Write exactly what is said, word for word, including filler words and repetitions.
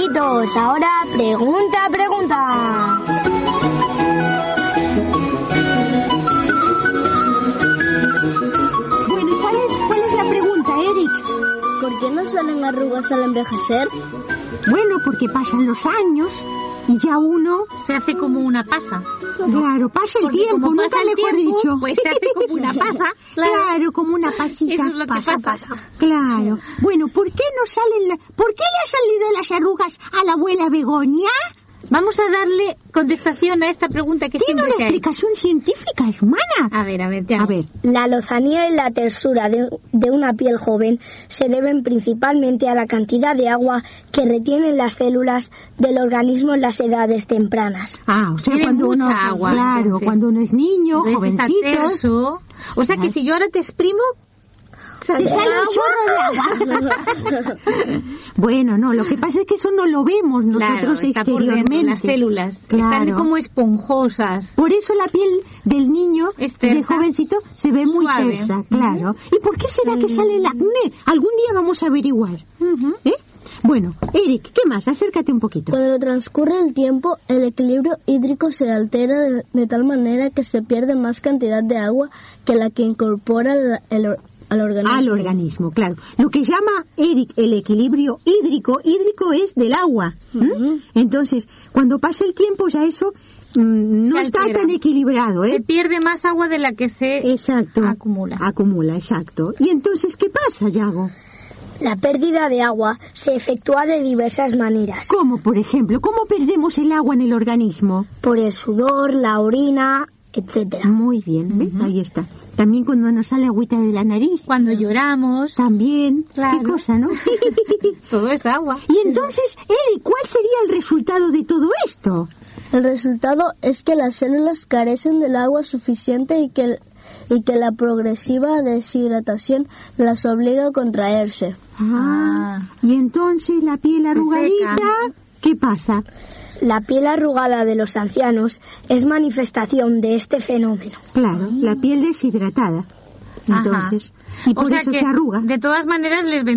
amiguitos, ahora pregunta, pregunta. Bueno, ¿y cuál es, cuál es la pregunta, Eric? ¿Por qué no salen arrugas al envejecer? Bueno, porque pasan los años y ya uno... Se hace como una pasa. Claro, pasa el Porque tiempo, como nunca pasa el mejor tiempo, dicho. pues se hace como una pasa. Claro, claro, como una pasita. Eso es lo que pasa, pasa. Claro. Bueno, ¿por qué no salen la... ¿Por qué le han salido las arrugas a la abuela Begoña? Vamos a darle contestación a esta pregunta que Tiene siempre una se ha hecho. explicación científica, hermana. A ver, a ver, ya. A ver. La lozanía y la tersura de, de una piel joven se deben principalmente a la cantidad de agua que retienen las células del organismo en las edades tempranas. Ah, o sea, Tiene cuando uno... mucha agua, claro, entonces. cuando uno es niño, Entonces está jovencito... terso. O sea que si yo ahora te exprimo, Te sale un chorro de agua. Bueno, no, lo que pasa es que eso no lo vemos nosotros claro, está por exteriormente. dentro, las células Claro. están como esponjosas. Por eso la piel del niño, Es tersa. de jovencito, se ve muy Suave. tersa, claro. ¿Y por qué será que sale el acné? Algún día vamos a averiguar. Ujú. ¿Eh? Bueno, Eric, ¿qué más? Acércate un poquito. Cuando transcurre el tiempo, el equilibrio hídrico se altera de, de tal manera que se pierde más cantidad de agua que la que incorpora el, el or- al organismo. Al organismo, claro. Lo que llama Eric el equilibrio hídrico, hídrico es del agua. ¿m? Ujú. Entonces, cuando pasa el tiempo ya eso mm, no Se está altera. tan equilibrado, ¿eh? Se pierde más agua de la que se Exacto. acumula. Acumula, exacto. ¿Y entonces qué pasa, Yago? La pérdida de agua se efectúa de diversas maneras. ¿Cómo, por ejemplo? ¿Cómo perdemos el agua en el organismo? Por el sudor, la orina, etcétera. Muy bien, ¿ves? Ahí está. También cuando nos sale agüita de la nariz. Cuando lloramos, También. Claro. Qué cosa, ¿no? todo es agua. Y entonces, Eric, ¿cuál sería el resultado de todo esto? El resultado es que las células carecen del agua suficiente y que, el- y que la progresiva deshidratación las obliga a contraerse. Ah, y entonces la piel arrugadita, ¿qué pasa? La piel arrugada de los ancianos es manifestación de este fenómeno. Claro, la piel deshidratada. Entonces, y por O sea eso que, se arruga. De todas maneras les